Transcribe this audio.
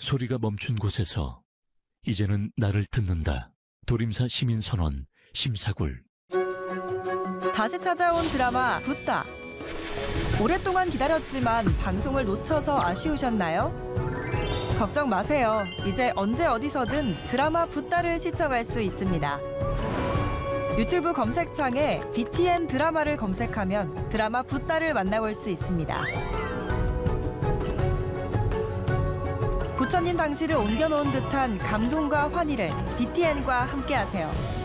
소리가 멈춘 곳에서 이제는 나를 듣는다. 도림사 시민선언 심사굴. 다시 찾아온 드라마 붓다. 오랫동안 기다렸지만 방송을 놓쳐서 아쉬우셨나요? 걱정 마세요. 이제 언제 어디서든 드라마 붓다를 시청할 수 있습니다. 유튜브 검색창에 BTN 드라마를 검색하면 드라마 붓다를 만나볼 수 있습니다. 부처님 당시를 옮겨놓은 듯한 감동과 환희를 BTN과 함께하세요.